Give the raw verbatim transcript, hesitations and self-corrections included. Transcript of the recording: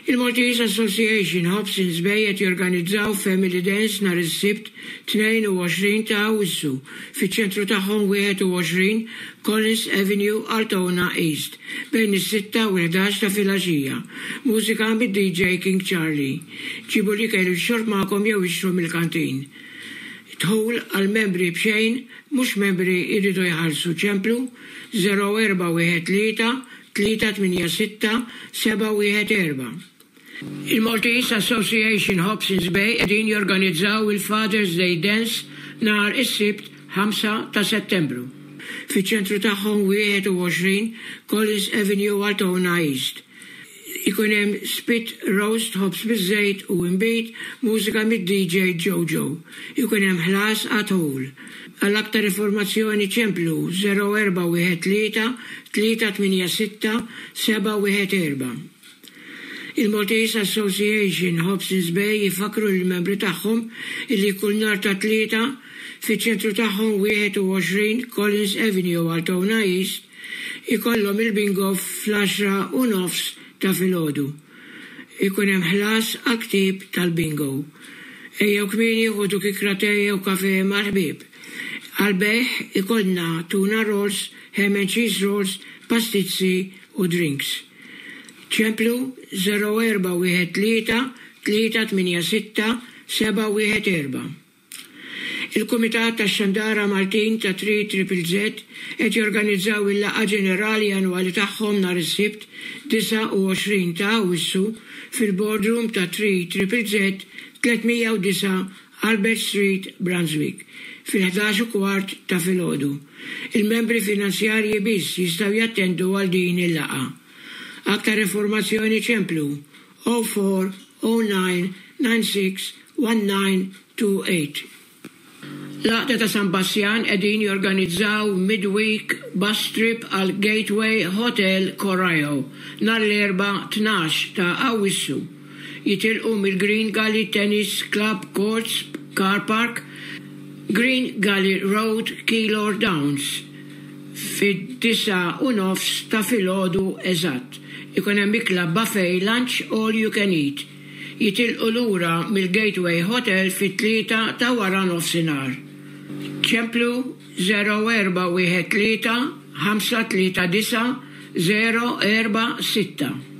Il-Maltese Association Hobsons Bay qed jorganizzaw Family Dance nhar is-Sibt tnejn u għoxrin ta' Awwissu fiċ-ċentru tagħhom wieħed u għoxrin Collins Avenue, Altona East bejn is-sitta u l-ħdax ta' filgħaxija. Mużika mid-D J King Charlie. Ġibu li kellu x-xorb magħkom jew ixtru mill-kantin. Tħul għal-membri bxejn, mhux membri jridu jħallsu ċemplu zero erba' wieħed tlieta tlieta tminja sitta seba' wieħed erba'. Il-Maltese Association Hobsons Bay qegħdin jorganizzaw il-Father's Day Dance nhar is-Sibt ħamsa ta' Settembru. Fiċ-ċentru tagħhom wieħed u għoxrin Collins Avenue, Altona East. Ikun hemm spit roast ħobs biż-żejt u imbit mużika mid-D J Jojo. Ikun hemm ħlas għat-ħul. Għall-aktar informazzjoni ċemplu zero erba' wieħed tlieta tlieta tminja sitta seba' wieħed erba'. Il-Maltese Association Hobsons Bay jifakru l-membri tagħhom illi kull nhar ta' tlieta fiċ-ċentru tagħhom wieħed u għoxrin Collins Avenue, Altona East ikollhom il-bingo fl-għaxra u nofs ta' filgħodu. Ikun hemm ħlas għal-ktib tal-bingo. Ejjew kmieni ħudu kikra tejja u kafè mal-ħbieb. Għal-beħ ikollna tuna rolls, ham and cheese rolls, pastizzi u drinks. ċemplu zero erba' wieħed tlieta tlieta tminja sitta seba' wieħed erba'. Il-Kumitat tax-Xandara Maltin ta' tri Triple Z qed jorganizzaw il-laqgħa ġenerali annwali tagħhom nhar is-Sibt disa' u għoxrin ta' Awwissu fil-boardroom ta' tri Triple Z tlietmija u disa' Albert Street, Brunswick, fil-ħdax u kwart ta' filgħodu. Il-membri finanzjarji biss jistgħu jattendu għal din il-laqgħa. Aktar informazzjoni ċemplu zero four zero nine nine six one nine two eight. Laqta ta' San Bassjan qegħdin jorganizzaw midweek bus trip għal Gateway Hotel Corail nhar l-erba' tnax ta' Awwissu. Jitilqu mill-Green Gully Tennis Club Courts Car Park, Green Gully Road, Keilor Downs, fid-disa u nofs ta' filgħodu eżatt. Ikun hemm ikla buffet lunch all you can eat. Jitilqu lura mill-Gateway Hotel fit-tlieta ta' wara nofsinhar. ċemplu zero erba' wieħed tlieta ħamsa tlieta disa' zero erba' sitta.